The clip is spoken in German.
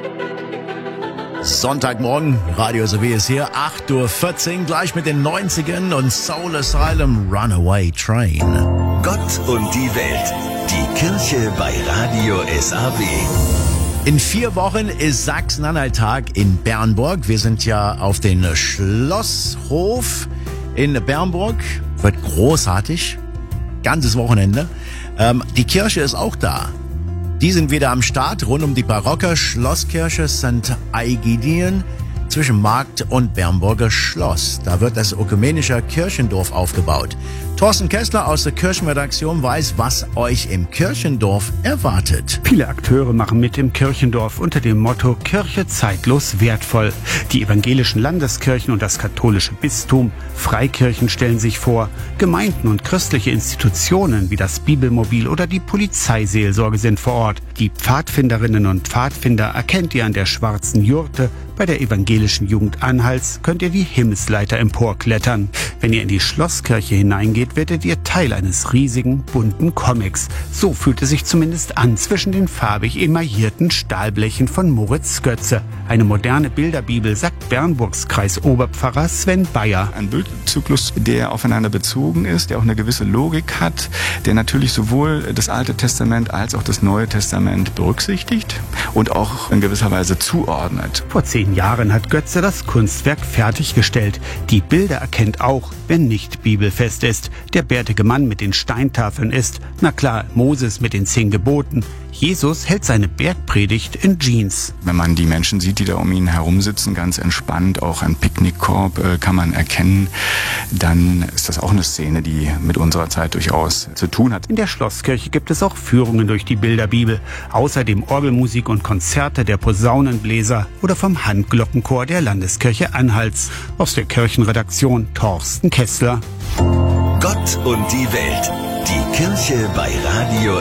Sonntagmorgen, Radio SW ist hier, 8:14 Uhr, gleich mit den 90ern und Soul Asylum Runaway Train. Gott und die Welt, die Kirche bei Radio SAW. In 4 Wochen ist Sachsen-Anhalt-Tag in Bernburg. Wir sind ja auf den Schlosshof in Bernburg. Wird großartig. Ganzes Wochenende. Die Kirche ist auch da. Die sind wieder am Start rund um die barocke Schlosskirche St. Aegidien zwischen Markt und Bernburger Schloss. Da wird das ökumenische Kirchendorf aufgebaut. Thorsten Kessler aus der Kirchenredaktion weiß, was euch im Kirchendorf erwartet. Viele Akteure machen mit im Kirchendorf unter dem Motto Kirche zeitlos wertvoll. Die evangelischen Landeskirchen und das katholische Bistum, Freikirchen stellen sich vor, Gemeinden und christliche Institutionen wie das Bibelmobil oder die Polizeiseelsorge sind vor Ort. Die Pfadfinderinnen und Pfadfinder erkennt ihr an der schwarzen Jurte. Bei der evangelischen Jugend Anhalts könnt ihr die Himmelsleiter emporklettern. Wenn ihr in die Schlosskirche hineingeht, werdet ihr Teil eines riesigen, bunten Comics. So fühlt es sich zumindest an zwischen den farbig emaillierten Stahlblechen von Moritz Götze. Eine moderne Bilderbibel, sagt Bernburgs Kreisoberpfarrer Sven Bayer. Ein Bildzyklus, der aufeinander bezogen ist, der auch eine gewisse Logik hat, der natürlich sowohl das Alte Testament als auch das Neue Testament berücksichtigt und auch in gewisser Weise zuordnet. Vor 10 Jahren hat Götze das Kunstwerk fertiggestellt. Die Bilder erkennt auch, wer nicht bibelfest ist. Der bärtige Mann mit den Steintafeln ist, na klar, Moses mit den 10 Geboten. Jesus hält seine Bergpredigt in Jeans. Wenn man die Menschen sieht, die da um ihn herum sitzen, ganz entspannt, auch ein Picknickkorb kann man erkennen, dann ist das auch eine Szene, die mit unserer Zeit durchaus zu tun hat. In der Schlosskirche gibt es auch Führungen durch die Bilderbibel. Außerdem Orgelmusik und Konzerte der Posaunenbläser oder vom Handglockenchor der Landeskirche Anhalts. Aus der Kirchenredaktion Thorsten Kessler. Gott und die Welt, die Kirche bei Radio